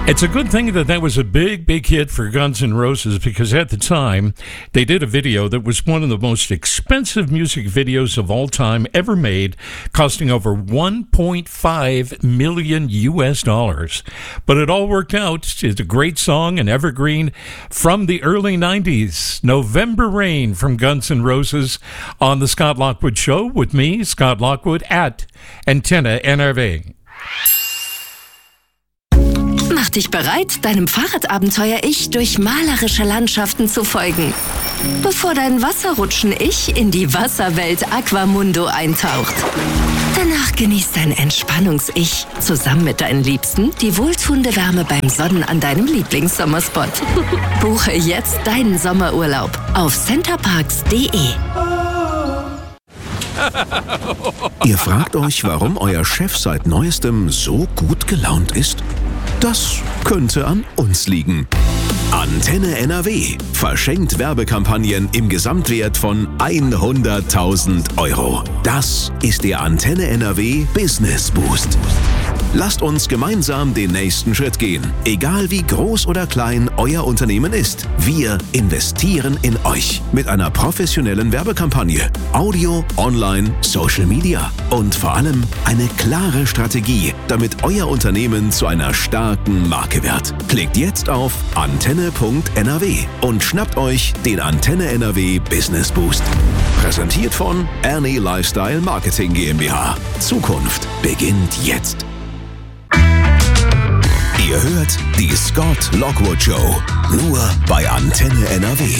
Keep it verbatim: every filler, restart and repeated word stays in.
It's a good thing that that was a big, big hit for Guns N' Roses, because at the time, they did a video that was one of the most expensive music videos of all time ever made, costing over one point five million U S dollars. But it all worked out. It's a great song, an evergreen from the early nineties. November Rain from Guns N' Roses on the Scott Lockwood Show with me, Scott Lockwood, at Antenne N R W. Mach dich bereit, deinem Fahrradabenteuer-Ich durch malerische Landschaften zu folgen, bevor dein Wasserrutschen-Ich in die Wasserwelt Aquamundo eintaucht. Danach genießt dein Entspannungs-Ich zusammen mit deinen Liebsten die wohltuende Wärme beim Sonnen an deinem Lieblingssommerspot. Buche jetzt deinen Sommerurlaub auf centerparks punkt de. Ihr fragt euch, warum euer Chef seit Neuestem so gut gelaunt ist? Das könnte an uns liegen. Antenne N R W verschenkt Werbekampagnen im Gesamtwert von hunderttausend Euro. Das ist der Antenne N R W Business Boost. Lasst uns gemeinsam den nächsten Schritt gehen. Egal wie groß oder klein euer Unternehmen ist, wir investieren in euch mit einer professionellen Werbekampagne, Audio, Online, Social Media und vor allem eine klare Strategie, damit euer Unternehmen zu einer starken Marke wird. Klickt jetzt auf antenne punkt n r w und schnappt euch den Antenne N R W Business Boost. Präsentiert von Ernie Lifestyle Marketing GmbH. Zukunft beginnt jetzt. Ihr hört die Scott Lockwood Show, nur bei Antenne N R W.